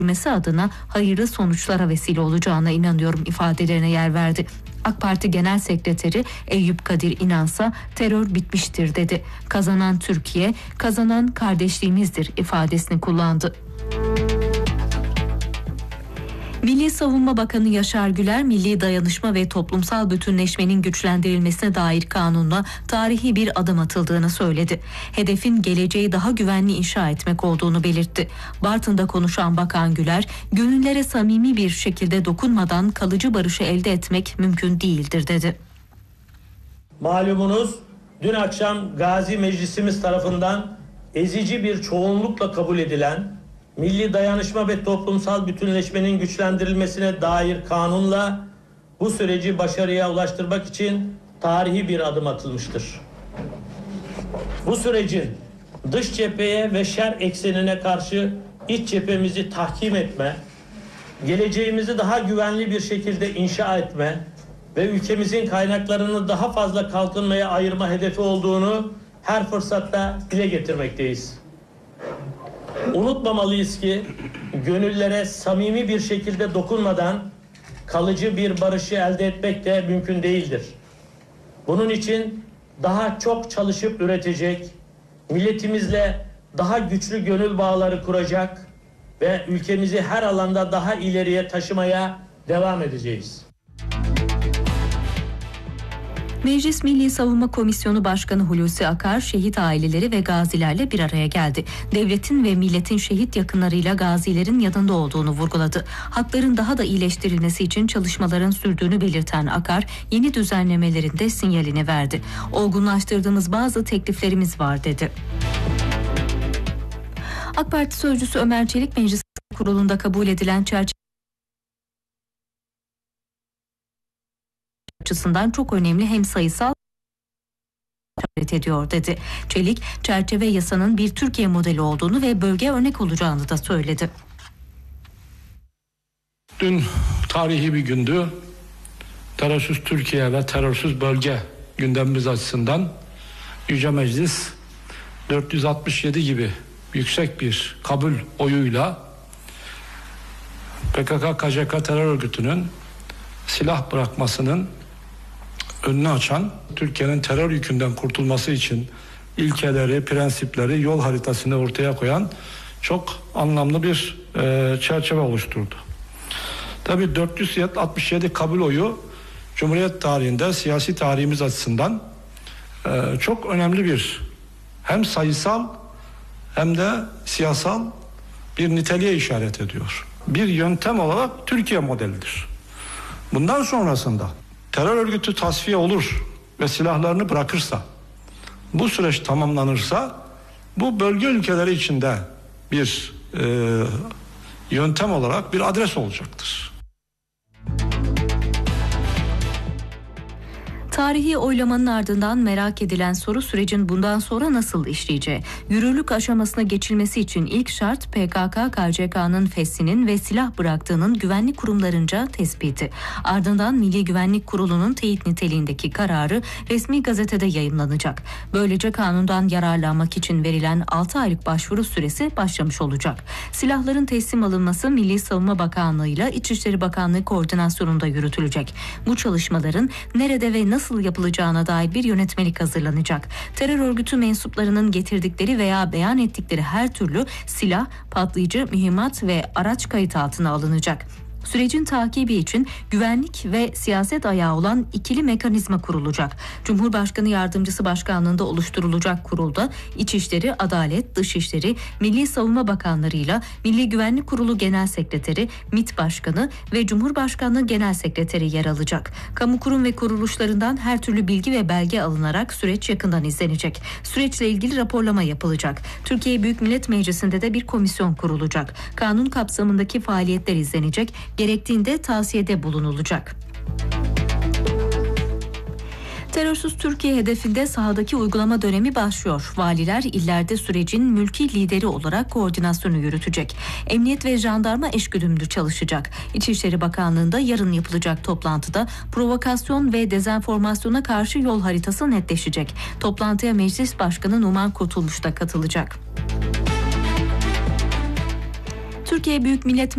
adına hayırlı sonuçlara vesile olacağına inanıyorum ifadelerine yer verdi. AK Parti Genel Sekreteri Eyüp Kadir İnansa terör bitmiştir dedi. Kazanan Türkiye, kazanan kardeşliğimizdir ifadesini kullandı. Milli Savunma Bakanı Yaşar Güler, milli dayanışma ve toplumsal bütünleşmenin güçlendirilmesine dair kanunla tarihi bir adım atıldığını söyledi. Hedefin geleceği daha güvenli inşa etmek olduğunu belirtti. Bartın'da konuşan Bakan Güler, gönüllere samimi bir şekilde dokunmadan kalıcı barışı elde etmek mümkün değildir dedi. Malumunuz dün akşam Gazi Meclisimiz tarafından ezici bir çoğunlukla kabul edilen milli dayanışma ve toplumsal bütünleşmenin güçlendirilmesine dair kanunla bu süreci başarıya ulaştırmak için tarihi bir adım atılmıştır. Bu sürecin dış cepheye ve şer eksenine karşı iç cephemizi tahkim etme, geleceğimizi daha güvenli bir şekilde inşa etme ve ülkemizin kaynaklarını daha fazla kalkınmaya ayırma hedefi olduğunu her fırsatta dile getirmekteyiz. Unutmamalıyız ki gönüllere samimi bir şekilde dokunmadan kalıcı bir barışı elde etmek de mümkün değildir. Bunun için daha çok çalışıp üretecek, milletimizle daha güçlü gönül bağları kuracak ve ülkemizi her alanda daha ileriye taşımaya devam edeceğiz. Meclis Milli Savunma Komisyonu Başkanı Hulusi Akar, şehit aileleri ve gazilerle bir araya geldi. Devletin ve milletin şehit yakınlarıyla gazilerin yanında olduğunu vurguladı. Hakların daha da iyileştirilmesi için çalışmaların sürdüğünü belirten Akar, yeni düzenlemelerin de sinyalini verdi. Olgunlaştırdığımız bazı tekliflerimiz var dedi. AK Parti Sözcüsü Ömer Çelik, Meclis Kurulu'nda kabul edilen çerçeve açısından çok önemli hem sayısal ediyor dedi. Çelik, çerçeve yasanın bir Türkiye modeli olduğunu ve bölge örnek olacağını da söyledi. Dün tarihi bir gündü. Terörsüz Türkiye ve terörsüz bölge gündemimiz açısından Yüce Meclis 467 gibi yüksek bir kabul oyuyla PKK-KCK terör örgütünün silah bırakmasının önünü açan, Türkiye'nin terör yükünden kurtulması için ilkeleri, prensipleri, yol haritasını ortaya koyan çok anlamlı bir çerçeve oluşturdu. Tabii 467 kabul oyu Cumhuriyet tarihinde, siyasi tarihimiz açısından çok önemli bir hem sayısal hem de siyasal bir niteliğe işaret ediyor. Bir yöntem olarak Türkiye modelidir. Bundan sonrasında terör örgütü tasfiye olur ve silahlarını bırakırsa, bu süreç tamamlanırsa bu bölge ülkeleri içinde bir yöntem olarak bir adres olacaktır. Tarihi oylamanın ardından merak edilen soru sürecin bundan sonra nasıl işleyeceği. Yürürlük aşamasına geçilmesi için ilk şart PKK-KCK'nın feshinin ve silah bıraktığının güvenlik kurumlarınca tespiti. Ardından Milli Güvenlik Kurulu'nun teyit niteliğindeki kararı resmi gazetede yayımlanacak. Böylece kanundan yararlanmak için verilen 6 aylık başvuru süresi başlamış olacak. Silahların teslim alınması Milli Savunma Bakanlığı ile İçişleri Bakanlığı koordinasyonunda yürütülecek. Bu çalışmaların nerede ve nasıl yapılacağına dair bir yönetmelik hazırlanacak. Terör örgütü mensuplarının getirdikleri veya beyan ettikleri her türlü silah, patlayıcı, mühimmat ve araç kayıt altına alınacak. Sürecin takibi için güvenlik ve siyaset ayağı olan ikili mekanizma kurulacak. Cumhurbaşkanı Yardımcısı Başkanlığında oluşturulacak kurulda İçişleri, Adalet, Dışişleri, Milli Savunma Bakanlarıyla Milli Güvenlik Kurulu Genel Sekreteri, MİT Başkanı ve Cumhurbaşkanlığı Genel Sekreteri yer alacak. Kamu kurum ve kuruluşlarından her türlü bilgi ve belge alınarak süreç yakından izlenecek. Süreçle ilgili raporlama yapılacak. Türkiye Büyük Millet Meclisi'nde de bir komisyon kurulacak. Kanun kapsamındaki faaliyetler izlenecek. Gerektiğinde tavsiyede bulunulacak. Terörsüz Türkiye hedefinde sahadaki uygulama dönemi başlıyor. Valiler illerde sürecin mülki lideri olarak koordinasyonu yürütecek. Emniyet ve jandarma eşgüdümlü çalışacak. İçişleri Bakanlığı'nda yarın yapılacak toplantıda provokasyon ve dezenformasyona karşı yol haritası netleşecek. Toplantıya Meclis Başkanı Numan Kurtulmuş da katılacak. Türkiye Büyük Millet